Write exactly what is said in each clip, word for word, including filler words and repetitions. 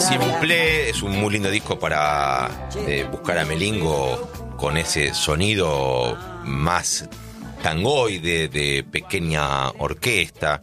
Simple es un muy lindo disco para eh, buscar a Melingo con ese sonido más tangoide de pequeña orquesta.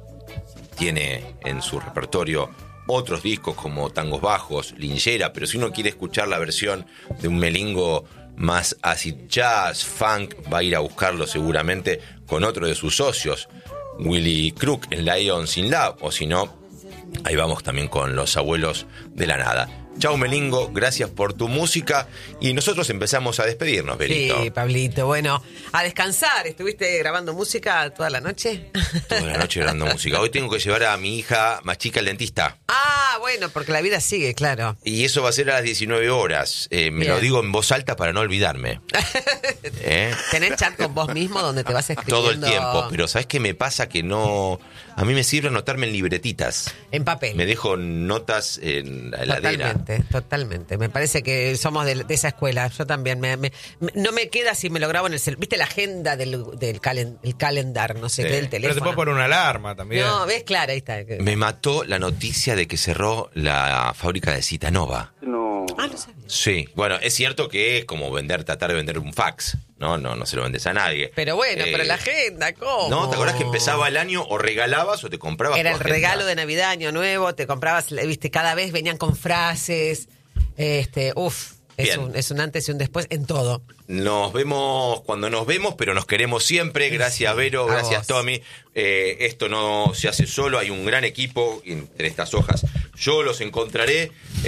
Tiene en su repertorio otros discos como Tangos Bajos, Linchera, pero si uno quiere escuchar la versión de un Melingo más acid jazz, funk, va a ir a buscarlo seguramente con otro de sus socios, Willy Crook en Lions in Love, o si no, ahí vamos también con Los Abuelos de la Nada. Chau Melingo, gracias por tu música y nosotros empezamos a despedirnos, Belito. Sí, Pablito, bueno, a descansar. ¿Estuviste grabando música toda la noche? Toda la noche grabando música. Hoy tengo que llevar a mi hija más chica al dentista. Ah, bueno, porque la vida sigue, claro. Y eso va a ser a las diecinueve horas. Eh, me Bien. lo digo en voz alta para no olvidarme. ¿Eh? ¿Tenés chat con vos mismo donde te vas escribiendo? Todo el tiempo, pero ¿sabes qué me pasa? Que no... A mí me sirve anotarme en libretitas. En papel. Me dejo notas en la heladera. Totalmente, totalmente. Me parece que somos de, de esa escuela. Yo también. Me, me, me- no me queda si me lo grabo en el celular. ¿Viste la agenda del, del calen, el calendar? No sé Sí. qué, del Pero teléfono. te puedes poner una alarma también. No, ves, Clara, ahí está. Me mató la noticia de que cerró la fábrica de Citanova. Ah, no sabía. Sí, bueno, es cierto que es como vender, tratar de vender un fax. No, no, no se lo vendes a nadie. Pero bueno, Eh, pero la agenda, ¿cómo? ¿No? ¿Te acordás que empezaba el año o regalabas o te comprabas Era tu el agenda? regalo de Navidad, Año Nuevo, te comprabas, viste, cada vez venían con frases. Este, uf, es Bien. un, es un antes y un después en todo. Nos vemos cuando nos vemos, pero nos queremos siempre. Gracias, Vero. A Gracias, vos. Tommy. Eh, esto no se hace solo. Hay un gran equipo entre estas hojas. Yo los encontraré.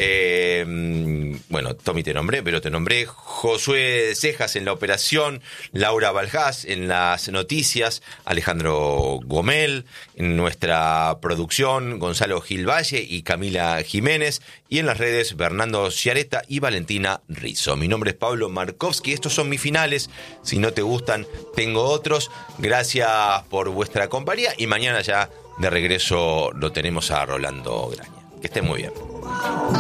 Eh, bueno, Tommy te nombré, pero te nombré. Josué Cejas en la operación. Laura Baljás en las noticias. Alejandro Gomel en nuestra producción. Gonzalo Gil Valle y Camila Jiménez. Y en las redes, Bernardo Ciareta y Valentina Rizzo. Mi nombre es Pablo Markovsky. Estos son mis finales. Si no te gustan, tengo otros. Gracias por vuestra compañía. Y mañana ya de regreso lo tenemos a Rolando Graña. Que estén muy bien.